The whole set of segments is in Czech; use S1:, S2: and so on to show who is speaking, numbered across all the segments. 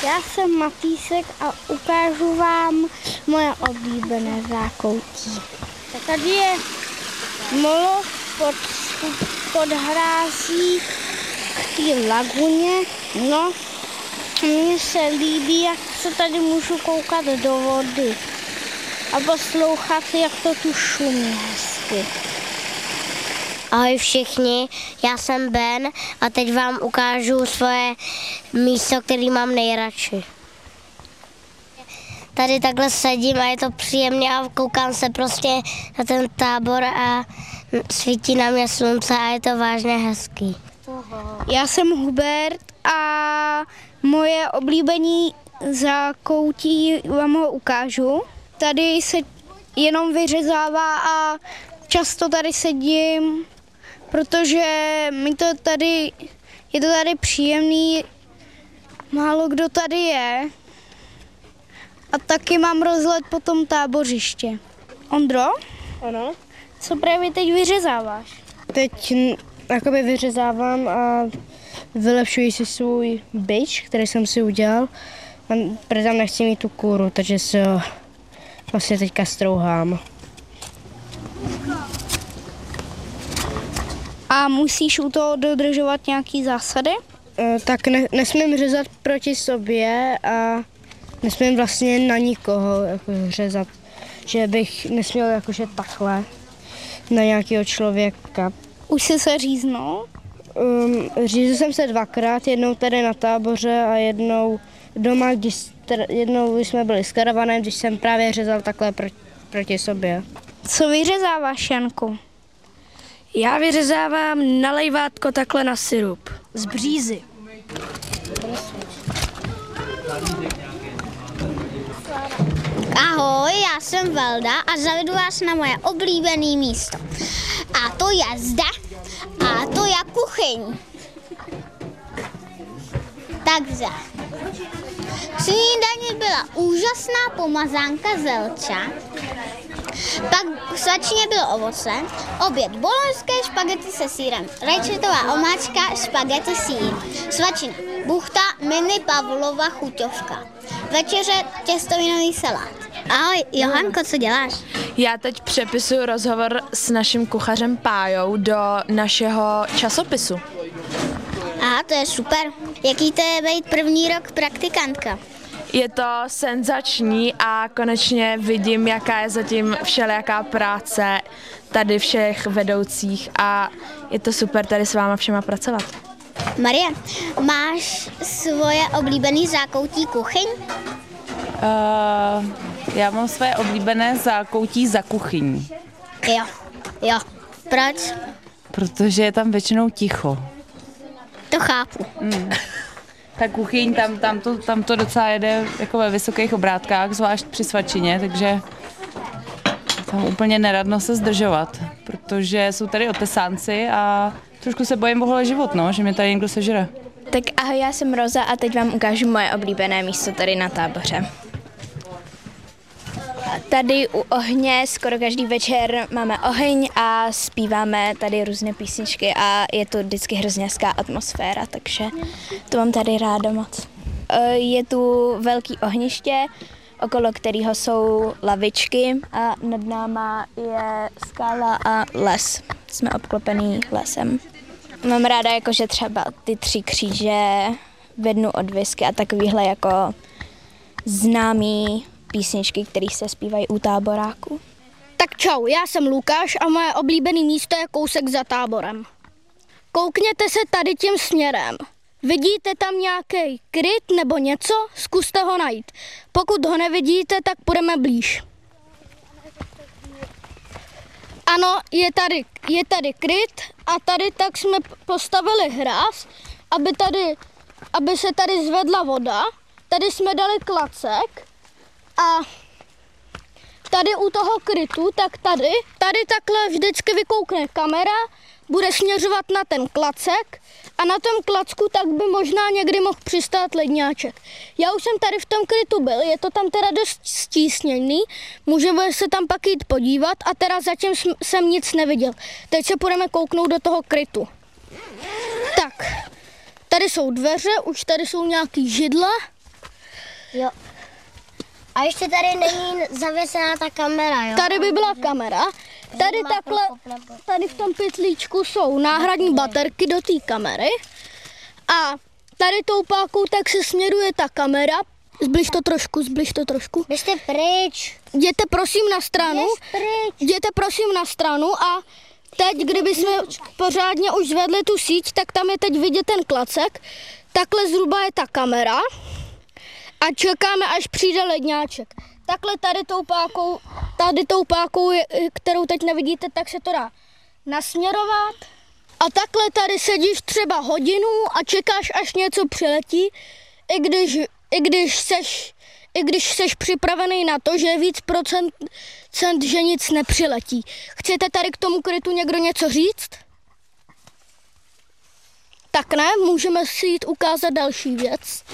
S1: Já jsem Matýsek a ukážu vám moje oblíbené zákoutí. Tak tady je molo pod hrází k té laguně. No, mně se líbí, jak se tady můžu koukat do vody a poslouchat, jak to tu šumí hezky.
S2: Ahoj všichni, já jsem Ben a teď vám ukážu svoje místo, který mám nejradši. Tady takhle sedím a je to příjemné a koukám se prostě na ten tábor a svítí na mě slunce a je to vážně hezký.
S1: Já jsem Hubert a moje oblíbení zákoutí vám ho ukážu. Tady se jenom vyřezává a často tady sedím, protože je to tady příjemný, málo kdo tady je. A taky mám rozhled po tom tábořiště. Ondro?
S3: Ano.
S1: Co právě teď vyřezáváš?
S3: Teď jakoby vyřezávám a vylepšuji si svůj bič, který jsem si udělal. Protože tam nechci mít tu kůru, takže si ho vlastně teďka strouhám.
S1: A musíš u toho dodržovat nějaký zásady?
S3: Tak nesmím řezat proti sobě a nesmím vlastně na nikoho jako řezat. Že bych nesměl jakože takhle na nějakého člověka.
S1: Už jsi se říznul?
S3: Řízl jsem se dvakrát, jednou tady na táboře a jednou doma, jednou jsme byli s karavanem, když jsem právě řezal takhle proti sobě.
S1: Co vyřezáváš, Janku?
S4: Já vyřezávám nalejvátko takhle na sirup z břízy.
S2: Ahoj, já jsem Velda a zavedu vás na moje oblíbené místo. A to je zde a to je kuchyň. Takže v snídani byla úžasná pomazánka zelča, pak v svačině bylo ovoce, oběd boloňské špagety se sýrem, rajčetová omáčka, špagety sýr, svačina, buchta, mini Pavlova chuťovka, večeře těstovinový salát. Ahoj, Johanko, co děláš?
S5: Já teď přepisuju rozhovor s naším kuchařem Pájou do našeho časopisu.
S2: Aha, to je super. Jaký to je být první rok praktikantka?
S5: Je to senzační a konečně vidím, jaká je zatím všelijaká práce tady všech vedoucích a je to super tady s váma všema pracovat.
S2: Marie, máš svoje oblíbené zákoutí kuchyň?
S6: Já mám své oblíbené zákoutí za kuchyní.
S2: Jo. Proč?
S6: Protože je tam většinou ticho.
S2: To chápu.
S6: Ta kuchyň, tam to docela jede jako ve vysokých obrátkách, zvlášť při svačině, takže tam úplně neradno se zdržovat, protože jsou tady otesánci a trošku se bojím o holý život, no, že mě tady někdo sežere.
S4: Tak ahoj, já jsem Roza a teď vám ukážu moje oblíbené místo tady na táboře. Tady u ohně skoro každý večer máme oheň a zpíváme tady různé písničky a je to vždycky hrozně hezká atmosféra, takže to mám tady ráda moc. Je tu velký ohniště, okolo kterého jsou lavičky a nad náma je skála a les. Jsme obklopený lesem. Mám ráda jakože třeba ty 3 kříže, vednu od whisky a takovýhle jako známý písničky, které se zpívají u táboráku.
S1: Tak čau, já jsem Lukáš a moje oblíbené místo je kousek za táborem. Koukněte se tady tím směrem. Vidíte tam nějaký kryt nebo něco? Zkuste ho najít. Pokud ho nevidíte, tak půjdeme blíž. Ano, je tady kryt a tady tak jsme postavili hráz, aby se tady zvedla voda. Tady jsme dali klacek a tady u toho krytu, tak tady takhle vždycky vykoukne kamera, bude směřovat na ten klacek a na tom klacku tak by možná někdy mohl přistát ledňáček. Já už jsem tady v tom krytu byl, je to tam teda dost stísněný, můžeme se tam pak jít podívat a teda zatím jsem nic neviděl. Teď se půjdeme kouknout do toho krytu. Tak, tady jsou dveře, už tady jsou nějaký židle
S2: Jo. A ještě tady není zavěsená ta kamera, jo?
S1: Tady by byla kamera. Tady
S2: Má
S1: takhle,
S2: prokop.
S1: tady v tom pytlíčku jsou náhradní baterky do té kamery. A tady tou pákou tak se směruje ta kamera. Zbliž to trošku.
S2: Běžte pryč.
S1: Jděte prosím na stranu.
S2: Běž pryč.
S1: Jděte prosím na stranu a teď, kdyby jsme pořádně už zvedli tu síť, tak tam je teď vidět ten klacek. Takhle zhruba je ta kamera a čekáme, až přijde ledňáček. Takhle tady tou pákou, kterou teď nevidíte, tak se to dá nasměrovat. A takhle tady sedíš třeba hodinu a čekáš, až něco přiletí, i když seš připravený na to, že je víc procent, že nic nepřiletí. Chcete tady k tomu krytu někdo něco říct? Tak ne, můžeme si jít ukázat další věc.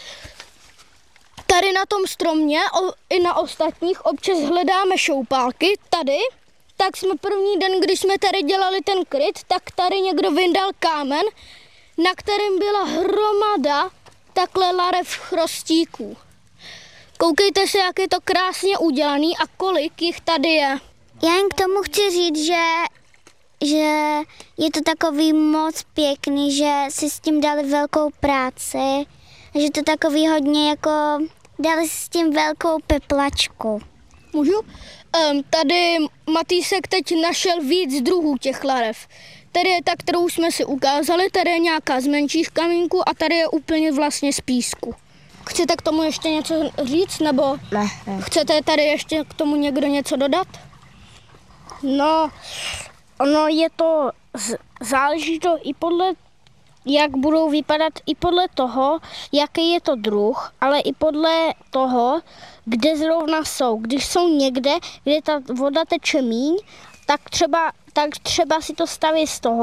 S1: Tady na tom stromě i na ostatních občas hledáme šoupálky. Tady, tak jsme první den, když jsme tady dělali ten kryt, tak tady někdo vyndal kámen, na kterém byla hromada takhle larev chrostíků. Koukejte se, jak je to krásně udělaný a kolik jich tady je.
S2: Já jen k tomu chci říct, že je to takový moc pěkný, že si s tím dali velkou práci, že to takový hodně jako dali si s tím velkou peplačku.
S1: Můžu? Tady Matýsek teď našel víc druhů těch larev. Tady je ta, kterou jsme si ukázali, tady je nějaká z menších kamínků a tady je úplně vlastně z písku. Chcete k tomu ještě něco říct, nebo chcete tady ještě k tomu někdo něco dodat?
S3: No, ono je to, záleží to i podle, jak budou vypadat, i podle toho, jaký je to druh, ale i podle toho, kde zrovna jsou. Když jsou někde, kde ta voda teče míň, tak třeba si to staví z toho,